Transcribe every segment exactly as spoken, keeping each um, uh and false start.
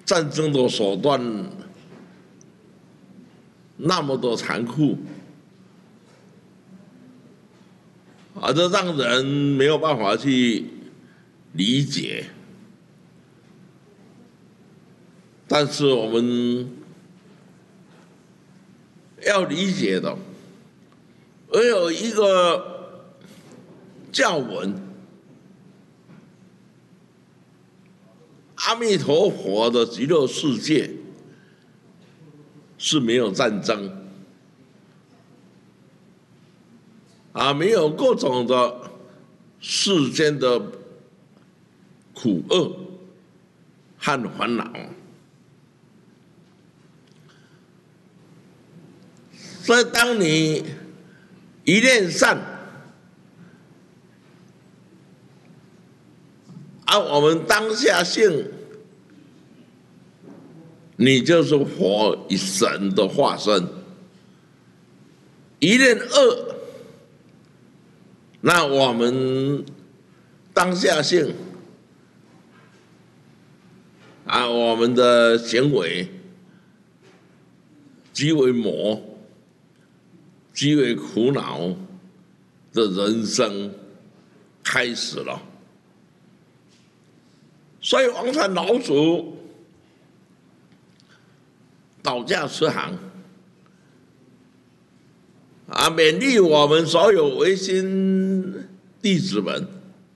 战争的手段那么的残酷，啊，这让人没有办法去理解。但是我们要理解的，而有一个教文，阿弥陀佛的极乐世界是没有战争啊，没有各种的世间的苦厄和烦恼。所以，当你一念善，而我们当下性，你就是佛与神的化身；一念恶，那我们当下性啊，我们的行为极为魔。极为苦恼的人生开始了，所以王传老祖倒驾慈航啊，勉励我们所有唯心弟子们，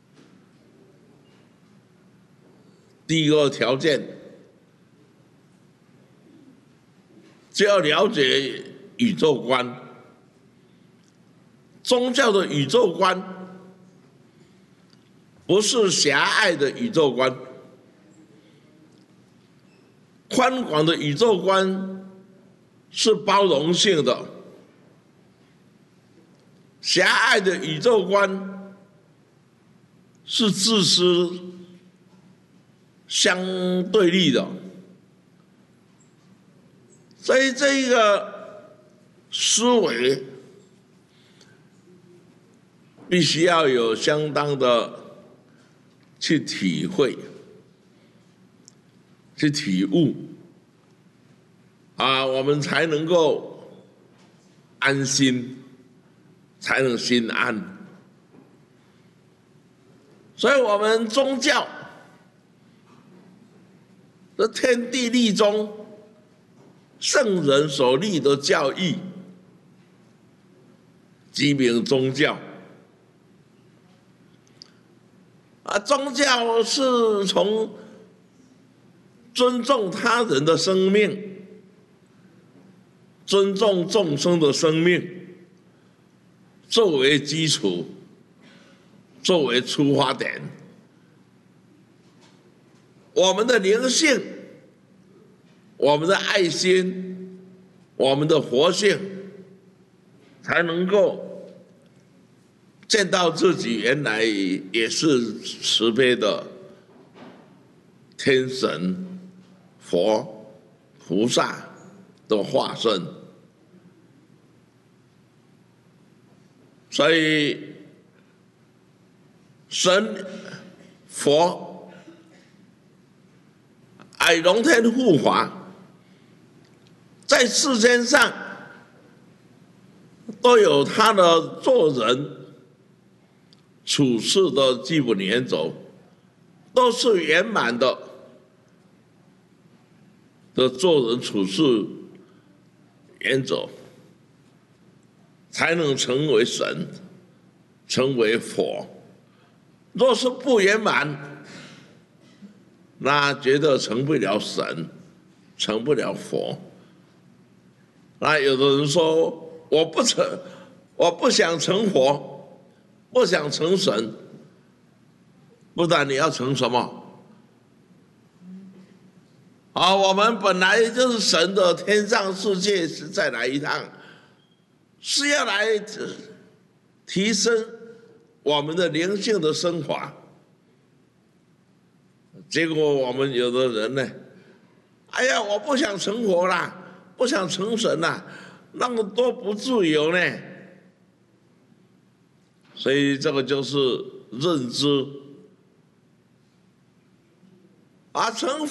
第一个条件就要了解宇宙观。宗教的宇宙观不是狭隘的宇宙观，宽广的宇宙观是包容性的，狭隘的宇宙观是自私相对立的。所以这一个思维必须要有相当的去体会、去体悟，啊，我们才能够安心，才能心安。所以，我们宗教的天地立中，圣人所立的教义，即名宗教。啊，宗教是从尊重他人的生命、尊重众生的生命作为基础、作为出发点，我们的灵性、我们的爱心、我们的活性，才能够见到自己原来也是慈悲的天神、佛、菩萨的化身。所以，神、佛、爱龙天护法，在世间上都有他的做人处事的基本原则，都是圆满的的做人处事原则，才能成为神，成为佛。若是不圆满，那绝对成不了神，成不了佛。那有的人说，我不成，我不想成佛。不想成神，不然你要成什么？啊，我们本来就是神的天上世界，是再来一趟，是要来提升我们的灵性的升华。结果我们有的人呢，哎呀，我不想成佛啦，不想成神啦，那么多不自由呢。所以这个就是认知，而成